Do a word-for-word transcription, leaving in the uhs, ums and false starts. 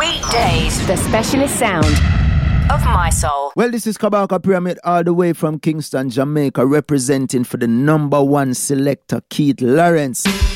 Weekdays. The specialist sound of my soul. Well, this is Kabaka Pyramid all the way from Kingston, Jamaica, representing for the number one selector, Keith Lawrence.